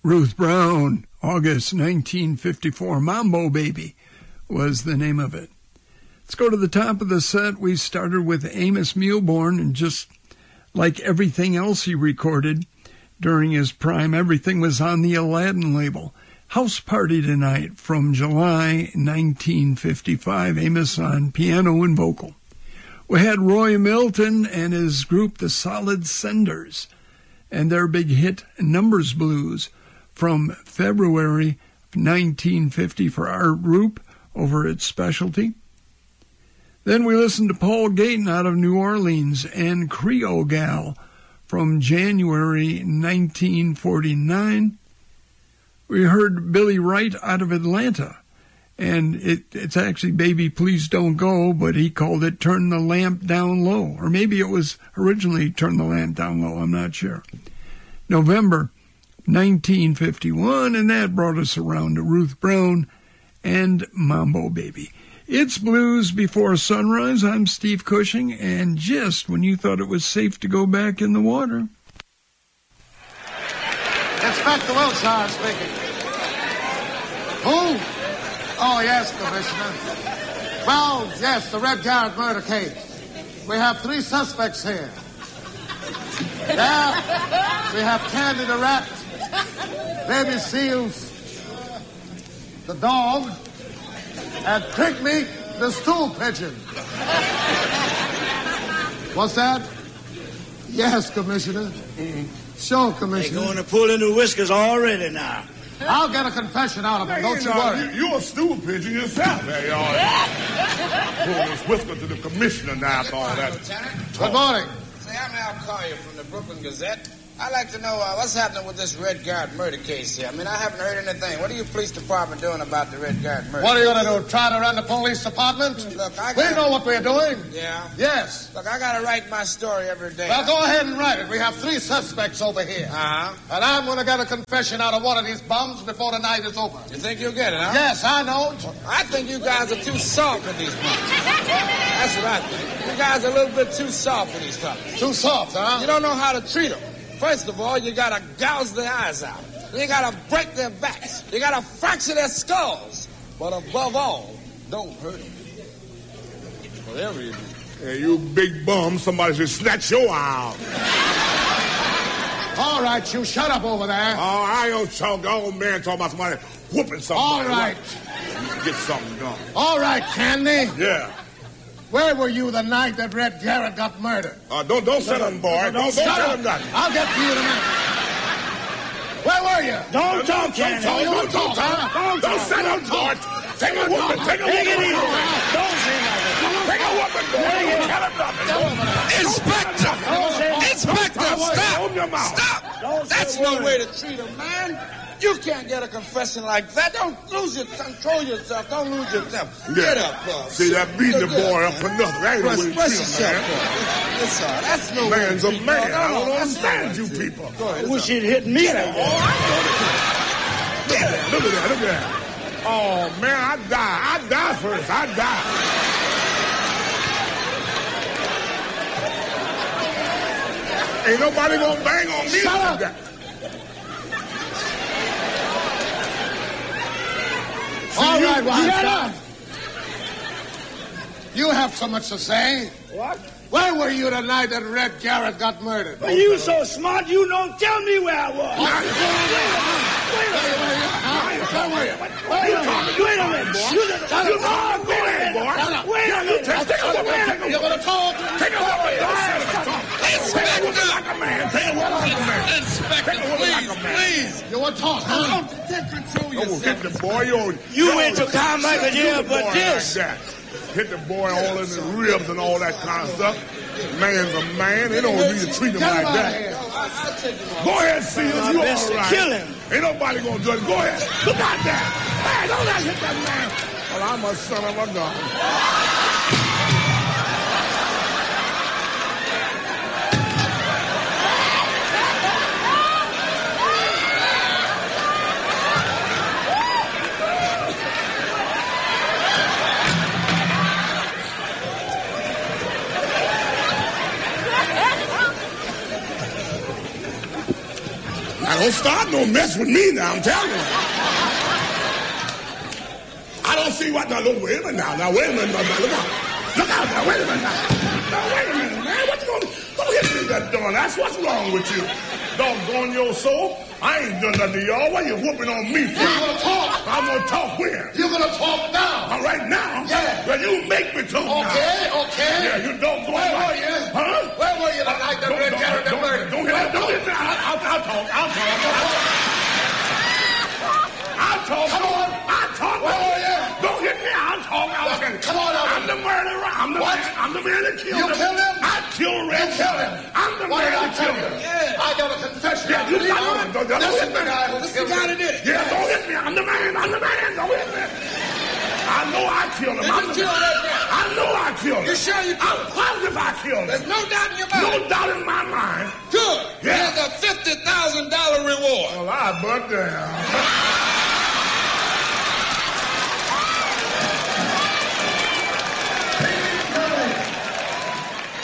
Ruth Brown, August 1954. Mambo Baby was the name of it. Let's go to the top of the set. We started with Amos Milbourne, and just like everything else he recorded during his prime, everything was on the Aladdin label. House Party Tonight from July 1955, Amos on piano and vocal. We had Roy Milton and his group, the Solid Senders, and their big hit, Numbers Blues, from February 1950 for our group over at Specialty. Then we listened to Paul Gayton out of New Orleans and Creole Gal from January 1949. We heard Billy Wright out of Atlanta, and it's actually Baby Please Don't Go, but he called it Turn the Lamp Down Low, or maybe it was originally Turn the Lamp Down Low, I'm not sure. November 1951, and that brought us around to Ruth Brown and Mambo Baby. It's Blues Before Sunrise. I'm Steve Cushing, and just when you thought it was safe to go back in the water. Inspector Wilshire speaking. Who? Oh, yes, Commissioner. Well, yes, the Red Garrett murder case. We have 3 suspects here. Yeah, we have Candy the rat, Baby Seals, the dog, and Pygmy the stool pigeon. What's that? Yes, Commissioner. Sure, Commissioner. They're going to pull in the whiskers already now. I'll get a confession out of him, don't you worry. You're a stool pigeon yourself. There you are. Pull this whisker to the commissioner now after all that. Good morning. Say, I'm Al Collier from the Brooklyn Gazette. I'd like to know what's happening with this Red Garrett murder case here. I mean, I haven't heard anything. What are your police department doing about the Red Garrett murder? What are you going to do, try to run the police department? Look, we know what we're doing. Yeah? Yes. Look, I got to write my story every day. Well, go ahead and write it. We have 3 suspects over here. Uh-huh. And I'm going to get a confession out of one of these bums before the night is over. You think you'll get it, huh? Yes, I know. I think you guys are too soft with these bums. That's what I think. You guys are a little bit too soft with these fellas. Too soft, huh? You don't know how to treat them. First of all, you gotta gouge their eyes out. You gotta break their backs. You gotta fracture their skulls. But above all, don't hurt them. Whatever you do. Hey, you big bum, somebody should snatch your eye out. All right, you shut up over there. Oh, I don't talk. Old man talking about somebody whooping somebody. All right. Get something done. All right, Candy. Yeah. Where were you the night that Red Garrett got murdered? Don't set him, boy. Don't tell him nothing. I'll get to you in a minute. Where were you? Don't talk, Candy. Don't talk, huh? Don't set him, George. Take a whooping. Take a whooping. Don't say nothing. Take a whooping, boy. Don't tell him nothing. Inspector! Inspector, stop! Open your mouth. Stop! That's no way to treat a man. You can't get a confession like that. Don't lose your control yourself. Don't lose yourself. Get up, bub. See, that beating the boy up for nothing. That ain't the way to treat a man. That's no way. Man's a man. I don't understand you people. I wish he'd hit me like that. Look at that. Oh, man, I die first. I die. Ain't nobody gonna bang on me. Shut up. All right, Weinstein. You have so much to say. What? Where were you the night that Red Garrett got murdered? Well, you so smart, you don't tell me where I was. Where were you? Wait a minute, boy. You're going to talk? Take a look at Inspector! like a man. Take a look like a man. Inspector, please. You want to talk, huh? Take control Oh, hit the boy. You went to Carmichael jail for this. Hit the boy all in the ribs and all that kind of stuff. Man's a man. They don't need to treat him like that. Go ahead, Seals. You all right. Kill him. Ain't nobody gonna do it. Go ahead. Look out there. Hey, don't let hit that man. Well, I'm a son of a gun. Now, don't start no mess with me now, I'm telling you. I don't see what... Now, look, wait a minute now. Now, wait a minute. Now, look out. Look out now. Wait a minute now. Now, wait a minute, man. What you gonna do? Don't hit me with that darn. That's what's wrong with you. Doggone your soul. I ain't done nothing to y'all. Why you whooping on me for? You're gonna talk. I'm gonna talk when? You're gonna talk now. All right, now? Yeah. Well, you make me talk now. Okay. Yeah, you doggone Where right. were you? Huh? Where were you the night that Red carried that bird? Don't hit me. I'll talk. I'll talk. Come on. I'll talk. Where were you? Don't hit me. I'll talk. I'll tell you. Come on, Albert. I'm the murderer. I'm the What? man. I'm the man that killed him. You killed him? I killed Red. You killed him. I'm the What man did I that tell killed you? him. Yeah. I got a confession. Yeah, you got it. Don't This hit is the me. guy who killed him. Yeah, don't hit me. I'm the man. Don't hit me. I know I killed him. Did you kill Red Man? I know I killed him. You sure you I'm killed him? positive I killed him. There's no doubt in your mind. No doubt in my mind. Good. Yeah. Here's a $50,000 reward. Well, I but damn.